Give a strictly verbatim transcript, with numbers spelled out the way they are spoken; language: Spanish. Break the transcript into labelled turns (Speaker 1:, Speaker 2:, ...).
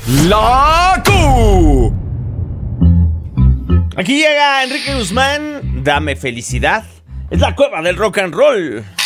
Speaker 1: La Q. Aquí llega Enrique Guzmán, dame felicidad. Es la cueva del rock and roll.